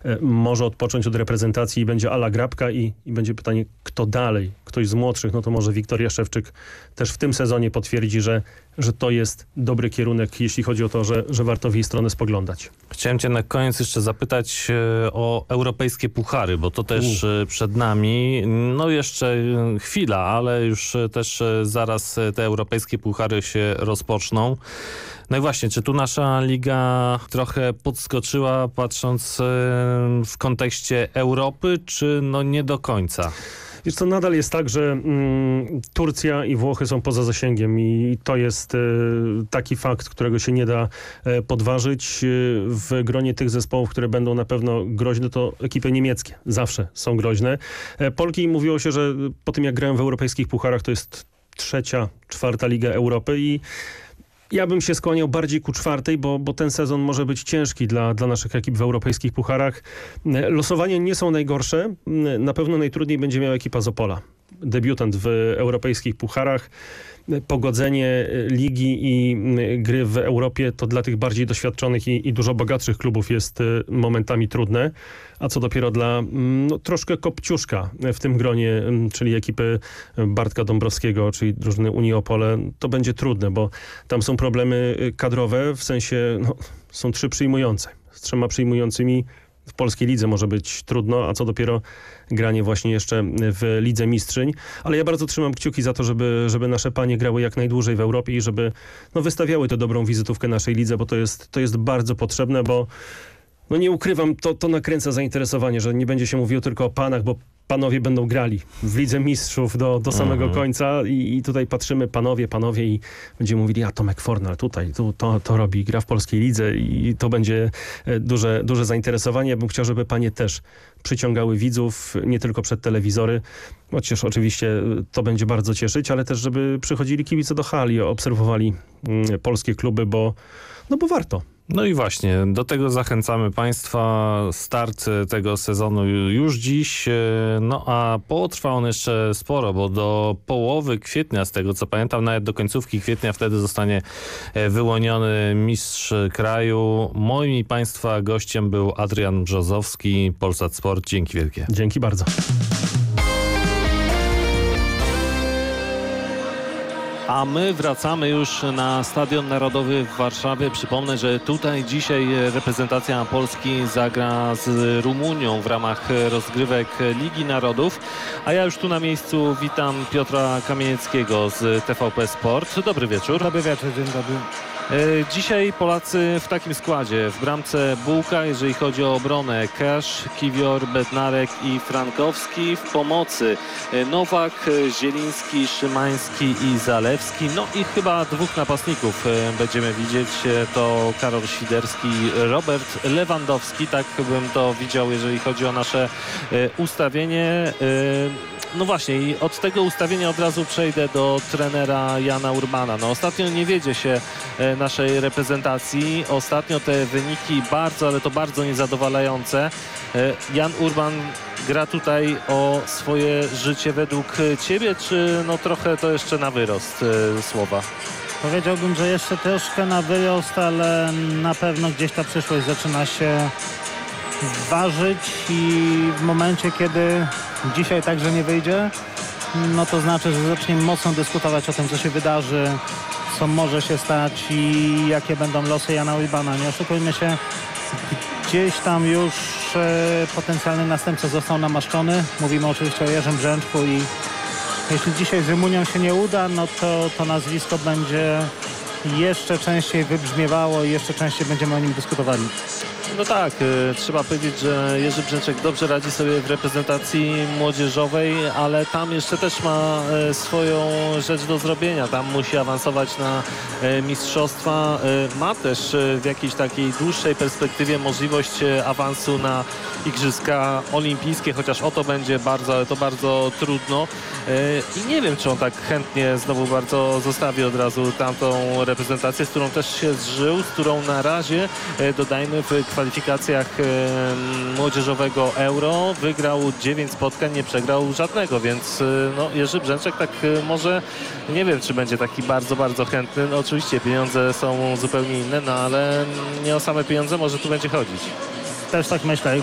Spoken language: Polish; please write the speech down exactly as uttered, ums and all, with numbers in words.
może odpocząć od reprezentacji i będzie ala grabka i, i będzie pytanie, kto dalej? Ktoś z młodszych, no to może Wiktoria Szewczyk też w tym sezonie potwierdzi, że, że to jest dobry kierunek, jeśli chodzi o to, że, że warto w jej stronę spoglądać. Chciałem cię na koniec jeszcze zapytać o europejskie puchary, bo to też U. przed nami, no jeszcze chwila, ale już też zaraz te europejskie puchary się rozpoczną. No i właśnie, czy tu nasza liga trochę podskoczyła, patrząc w kontekście Europy, czy no nie do końca? Wiesz co, nadal jest tak, że mm, Turcja i Włochy są poza zasięgiem i to jest e, taki fakt, którego się nie da e, podważyć. E, w gronie tych zespołów, które będą na pewno groźne, to ekipy niemieckie zawsze są groźne. E, Polki mówiło się, że po tym jak grają w europejskich pucharach, to jest trzecia, czwarta Liga Europy i ja bym się skłaniał bardziej ku czwartej, bo, bo ten sezon może być ciężki dla, dla naszych ekip w europejskich pucharach. Losowania nie są najgorsze. Na pewno najtrudniej będzie miała ekipa z Opola. Debiutant w europejskich pucharach. Pogodzenie ligi i gry w Europie to dla tych bardziej doświadczonych i, i dużo bogatszych klubów jest momentami trudne, a co dopiero dla no, troszkę kopciuszka w tym gronie, czyli ekipy Bartka Dąbrowskiego, czyli drużyny Unii Opole, to będzie trudne, bo tam są problemy kadrowe, w sensie no, są trzy przyjmujące. Z trzema przyjmującymi w polskiej lidze może być trudno, a co dopiero granie właśnie jeszcze w Lidze Mistrzyń. Ale ja bardzo trzymam kciuki za to, żeby, żeby nasze panie grały jak najdłużej w Europie i żeby no, wystawiały tę dobrą wizytówkę naszej lidze, bo to jest, to jest bardzo potrzebne, bo no nie ukrywam, to, to nakręca zainteresowanie, że nie będzie się mówiło tylko o panach, bo panowie będą grali w Lidze Mistrzów do, do samego mhm. końca i, i tutaj patrzymy panowie, panowie i będziemy mówili, a Tomek Fornal tutaj, tu, to, to robi, gra w polskiej lidze i to będzie duże, duże zainteresowanie. Ja bym chciał, żeby panie też przyciągały widzów, nie tylko przed telewizory, chociaż oczywiście to będzie bardzo cieszyć, ale też, żeby przychodzili kibice do hali, obserwowali mm, polskie kluby, bo, no bo warto. No i właśnie, do tego zachęcamy Państwa. Start tego sezonu już dziś, no a potrwa on jeszcze sporo, bo do połowy kwietnia, z tego co pamiętam, nawet do końcówki kwietnia wtedy zostanie wyłoniony mistrz kraju. Moim i Państwa gościem był Adrian Brzozowski, Polsat Sport. Dzięki wielkie. Dzięki bardzo. A my wracamy już na Stadion Narodowy w Warszawie. Przypomnę, że tutaj dzisiaj reprezentacja Polski zagra z Rumunią w ramach rozgrywek Ligi Narodów. A ja już tu na miejscu witam Piotra Kamienieckiego z T V P Sport. Dobry wieczór. Dobry wieczór, dzień dobry. Dzisiaj Polacy w takim składzie. W bramce Bułka, jeżeli chodzi o obronę, Kesz, Kiwior, Bednarek i Frankowski. W pomocy Nowak, Zieliński, Szymański i Zalewski. No i chyba dwóch napastników będziemy widzieć. To Karol Świderski, Robert Lewandowski. Tak bym to widział, jeżeli chodzi o nasze ustawienie. No właśnie i od tego ustawienia od razu przejdę do trenera Jana Urbana. No ostatnio nie wiedzie się naszej reprezentacji. Ostatnio te wyniki bardzo, ale to bardzo niezadowalające. Jan Urban gra tutaj o swoje życie według ciebie, czy no trochę to jeszcze na wyrost słowa? Powiedziałbym, że jeszcze troszkę na wyrost, ale na pewno gdzieś ta przyszłość zaczyna się ważyć i w momencie, kiedy dzisiaj także nie wyjdzie, no to znaczy, że zaczniemy mocno dyskutować o tym, co się wydarzy, co może się stać i jakie będą losy Jana Urbana. Nie oszukujmy się, gdzieś tam już e, potencjalny następca został namaszczony. Mówimy oczywiście o Jerzym Brzęczku i jeśli dzisiaj z Rumunią się nie uda, no to to nazwisko będzie jeszcze częściej wybrzmiewało i jeszcze częściej będziemy o nim dyskutowali. No tak, y, trzeba powiedzieć, że Jerzy Brzęczek dobrze radzi sobie w reprezentacji młodzieżowej, ale tam jeszcze też ma y, swoją rzecz do zrobienia. Tam musi awansować na y, mistrzostwa. Y, ma też y, w jakiejś takiej dłuższej perspektywie możliwość y, awansu na Igrzyska Olimpijskie, chociaż o to będzie bardzo, ale to bardzo trudno. Y, I nie wiem, czy on tak chętnie znowu bardzo zostawi od razu tamtą reprezentację, z którą też się zżył, z którą na razie, y, dodajmy, w kwalifikacjach y, młodzieżowego Euro wygrał dziewięć spotkań, nie przegrał żadnego, więc y, no, Jerzy Brzęczek tak y, może, nie wiem, czy będzie taki bardzo, bardzo chętny. No, oczywiście pieniądze są zupełnie inne, no ale nie o same pieniądze może tu będzie chodzić. Też tak myślę.